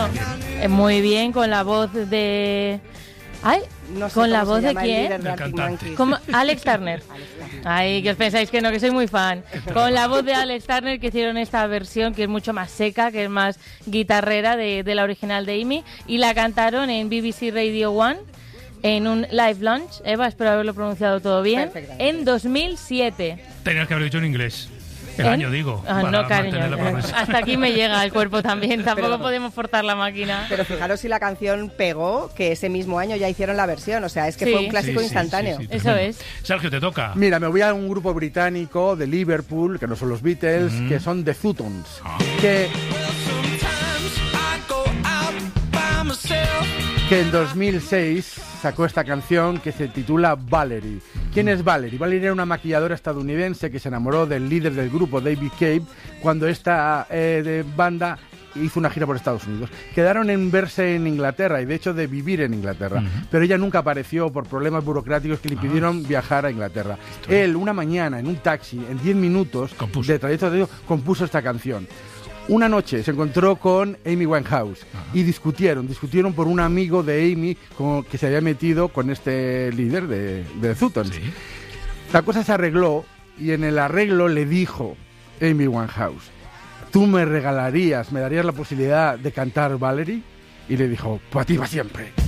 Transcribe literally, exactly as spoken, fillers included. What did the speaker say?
Bueno, eh, muy bien, con la voz de... Ay, No sé ¿con la cómo voz se de llama el quién? líder de El Arctic cantante. Monkeys. ¿Cómo? Alex Turner. Ay, que os pensáis que no, que soy muy fan. Con la voz de Alex Turner, que hicieron esta versión que es mucho más seca, que es más guitarrera de, de la original de Amy, y la cantaron en B B C Radio One en un live launch. Eva, espero haberlo pronunciado todo bien. En dos mil siete. Tenías que haber dicho en inglés. El ¿En? año, digo. Ah, para no, cariño. mantener la promesa. Hasta aquí me llega el cuerpo también. Tampoco Pero- podemos forzar la máquina. Pero fijaros si la canción pegó, que ese mismo año ya hicieron la versión. O sea, es que Sí. fue un clásico Sí, sí, instantáneo. sí, sí, Eso tremendo. es. Sergio, te toca. Mira, me voy a un grupo británico de Liverpool, que no son los Beatles, Mm. que son The Futons, Ah. que, que en dos mil seis sacó esta canción que se titula Valerie. ¿Quién es Valerie? Valerie era una maquilladora estadounidense que se enamoró del líder del grupo, David Cave, cuando esta eh, de banda hizo una gira por Estados Unidos. Quedaron en verse en Inglaterra y de hecho de vivir en Inglaterra, Ujú. pero ella nunca apareció por problemas burocráticos que le impidieron viajar a Inglaterra. Él, una mañana, en un taxi, en diez minutos Compuso. de trayecto de compuso esta canción. Una noche se encontró con Amy Winehouse y discutieron, discutieron por un amigo de Amy con- que se había metido con este líder de, de The Futons. Sí. La cosa se arregló y en el arreglo le dijo Amy Winehouse: ¿tú me regalarías, me darías la posibilidad de cantar Valerie? Y le dijo: para ti va siempre.